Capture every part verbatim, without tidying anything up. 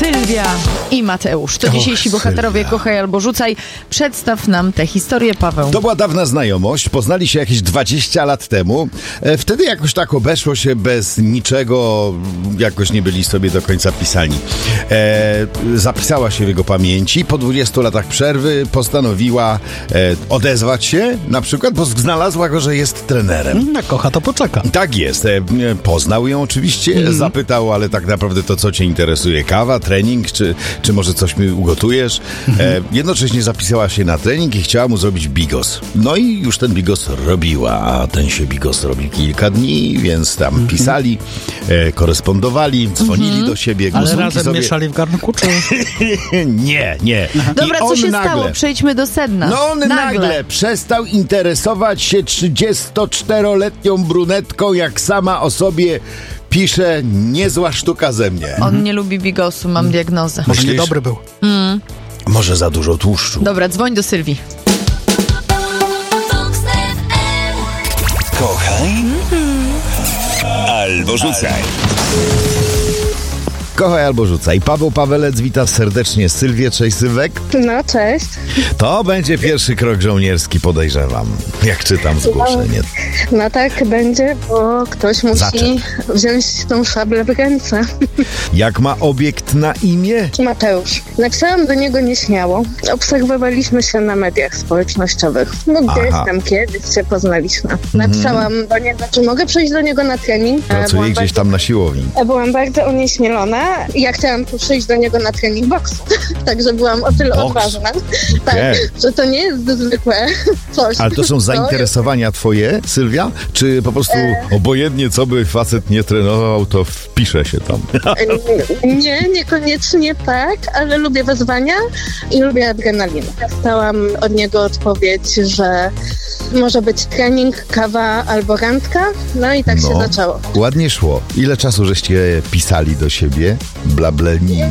Sylwia i Mateusz. To dzisiejsi bohaterowie Sylwia. Kochaj albo rzucaj. Przedstaw nam tę historię, Paweł. To była dawna znajomość, poznali się jakieś dwadzieścia lat temu. E, Wtedy jakoś tak obeszło się bez niczego, jakoś nie byli sobie do końca pisani. E, zapisała się w jego pamięci, po dwudziestu latach przerwy postanowiła e, odezwać się, na przykład, bo znalazła go, że jest trenerem. Jak kocha, to poczeka. Tak jest. E, poznał ją oczywiście, mm. zapytał, ale tak naprawdę to co cię interesuje? Kawa, trening, czy, czy może coś mi ugotujesz? E, jednocześnie zapisała się na trening i chciała mu zrobić bigos. No i już ten bigos robiła, a ten się bigos robi kilka dni, więc tam mm-hmm. pisali, e, korespondowali, dzwonili mm-hmm. do siebie. Ale razem sobie... mieszali w garnku, czy? nie, nie. Dobra, I co on się nagle... stało? Przejdźmy do sedna. No on nagle. nagle przestał interesować się trzydziestoczteroletnią brunetką, jak sama o sobie pisze, niezła sztuka ze mnie. On nie lubi bigosu, mam diagnozę. Może niedobry był. Mm. Może za dużo tłuszczu. Dobra, dzwoń do Sylwii. Kochaj albo rzucaj. Kochaj albo rzucaj. Paweł Pawelec wita serdecznie Sylwię. Cześć, Sylwek. No, cześć. To będzie pierwszy krok żołnierski, podejrzewam. Jak czytam zgłoszenie. No tak będzie, bo ktoś musi Zaczep. wziąć tą szablę w ręce. Jak ma obiekt na imię? Mateusz. Napisałam do niego nieśmiało. Obserwowaliśmy się na mediach społecznościowych. No gdzieś Aha. tam kiedyś się poznaliśmy. Napisałam do niego, czy mogę przyjść do niego na trening. Pracuje Byłam gdzieś tam na siłowni. bardzo, byłam bardzo onieśmielona. Ja chciałam przyjść do niego na trening boksu. Także byłam o tyle Boks? odważna, Okay. tak, że to nie jest zwykłe coś. Ale to są zainteresowania twoje, Sylwia? Czy po prostu obojętnie, co by facet nie trenował, to wpisze się tam? Nie, niekoniecznie tak, ale lubię wyzwania i lubię adrenalinę. Dostałam od niego odpowiedź, że może być trening, kawa albo randka, no i tak No, się zaczęło. ładnie szło. Ile czasu żeście pisali do siebie? Blablenili?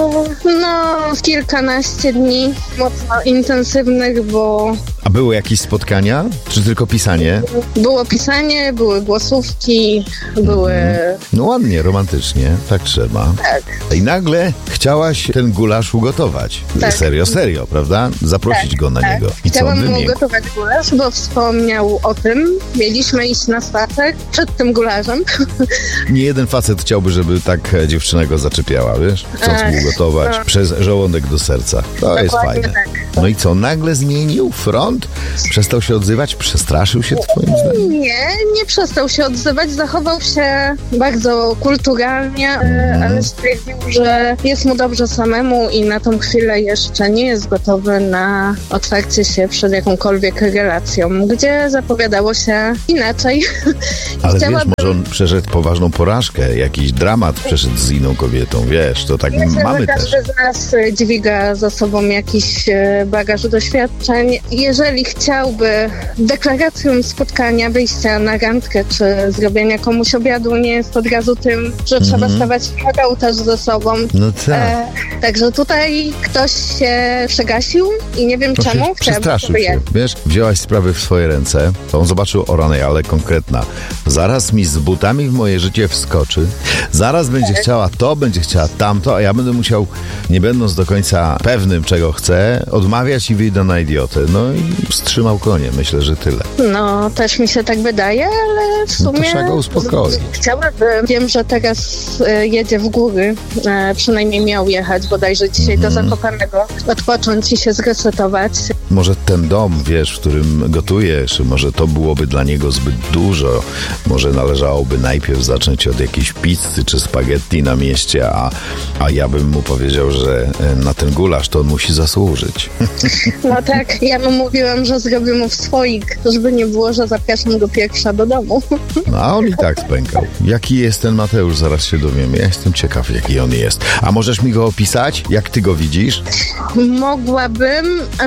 No, kilkanaście dni mocno intensywnych, bo A były jakieś spotkania? Czy tylko pisanie? było pisanie, były głosówki, były... No ładnie, romantycznie, tak trzeba. Tak. I nagle chciałaś ten gulasz ugotować. Tak. Serio, serio, prawda? Zaprosić Tak, go na tak. niego. I co on Chciałam mu wymienił? gotować gulasz, bo wspomniał o tym. Mieliśmy iść na spacer przed tym gularzem. Nie jeden facet chciałby, żeby tak e, dziewczyna go zaczepiała, wiesz? Chcąc mu Ech, gotować no. przez żołądek do serca. To jest Dokładnie fajne. tak. No i co, nagle zmienił front? Przestał się odzywać? Przestraszył się twoim zdaniem? Nie, nie przestał się odzywać, zachował się bardzo kulturalnie, mm. ale stwierdził, że jest mu dobrze samemu i na tą chwilę jeszcze nie jest gotowy na otwarcie się przed jakąkolwiek relacją, gdzie zapowiadało się inaczej. Ale Chciałabym- wiesz, może on przeszedł poważną porażkę, jakiś dramat przeszedł z inną kobietą, wiesz, to tak Myślę, mamy że też. każdy z nas e, dźwiga za sobą jakiś e, bagaż doświadczeń. Jeżeli chciałby deklaracją spotkania, wyjścia na randkę, czy zrobienia komuś obiadu, nie jest od razu tym, że Mhm. trzeba stawać przed ołtarz ze sobą. No tak. E, także tutaj ktoś się przegasił i nie wiem No się czemu. Chciałabym przestraszył sobie się, jeść. wiesz, wzięłaś sprawy w swoje ręce, to on zobaczył, o rany, ale konkretna. Zaraz mi z butami w moje życie wskoczy, zaraz będzie chciała to, będzie chciała tamto, a ja będę musiał, nie będąc do końca pewnym, czego chcę, odmawiać i wyjdę na idiotę. No i wstrzymał konie, myślę, że tyle. No, też mi się tak wydaje, ale w No to sumie... trzeba go uspokoić. Chciałabym, wiem, że teraz e, jedzie w góry, e, przynajmniej miał jechać bodajże dzisiaj Mhm. do Zakopanego, odpocząć i się zresetować. Może ten dom, wiesz, w którym gotujesz, może to byłoby dla niego zbyt dużo. Może należałoby najpierw zacząć od jakiejś pizzy czy spaghetti na mieście, a, a ja bym mu powiedział, że e, na ten gulasz to on musi zasłużyć. No tak, ja mu mówiłam, że zrobię mu w swoik, żeby nie było, że zapraszam go pierwsza do domu. No a on i tak spękał. Jaki jest ten Mateusz, zaraz się dowiemy. Ja jestem ciekaw, jaki on jest. A możesz mi go opisać? Jak ty go widzisz? Mogłabym, aczkolwiek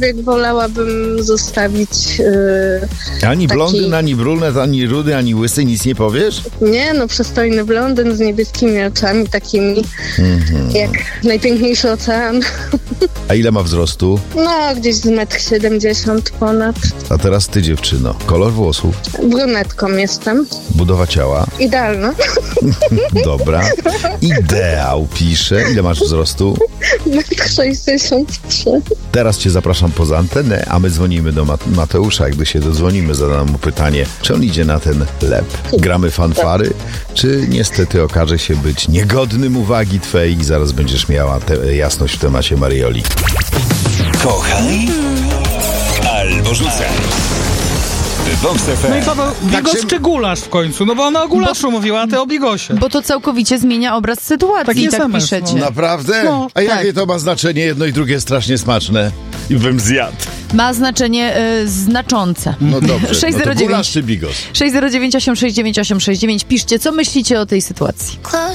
aczkolwiek wolałabym zostawić... Yy, Ani taki... blondyn, ani brunet, ani rudy, ani łysy, nic nie powiesz? Nie, no przystojny blondyn z niebieskimi oczami, takimi mm-hmm. jak najpiękniejszy ocean. A ile ma wzrostu? No, gdzieś z metr siedemdziesiąt ponad. A teraz ty, dziewczyno. Kolor włosów? Brunetką jestem. Budowa ciała? Idealna. Dobra. Ideał pisze. Ile masz wzrostu? metr sześćdziesiąt trzy. Teraz cię zapraszam poza antenę, a my dzwonimy do Mat- Mateusza. Gdy się dodzwonimy, zadam mu pytanie, czy on idzie na ten lep? Gramy fanfary? Czy niestety okaże się być niegodnym uwagi twojej i zaraz będziesz miała te- jasność w temacie Marioli? Kochaj albo rzucaj. Vox F M. No i Paweł, bigos Tak się- czy gulasz w końcu? No bo ona o gulaszu mówiła, a ty o bigosie. Bo to całkowicie zmienia obraz sytuacji, Taki i tak S M S, piszecie. no. Naprawdę? No, a jakie tak. to ma znaczenie? Jedno i drugie strasznie smaczne. I bym zjadł. Ma znaczenie y, znaczące. No dobrze. sześć No zero to dziewięć gulasz czy bigos? sześć zero dziewięć osiem sześć dziewięć osiem sześć dziewięć. Piszcie, co myślicie o tej sytuacji. Close